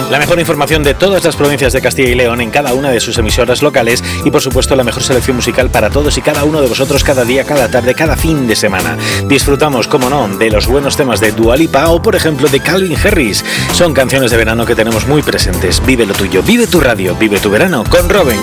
La mejor información de todas las provincias de Castilla y León en cada una de sus emisoras locales y, por supuesto, la mejor selección musical para todos y cada uno de vosotros cada día, cada tarde, cada fin de semana. Disfrutamos, como no, de los buenos temas de Dua Lipa o, por ejemplo, de Calvin Harris. Son canciones de verano que tenemos muy presentes. Vive lo tuyo, vive tu radio, vive tu verano con Robin.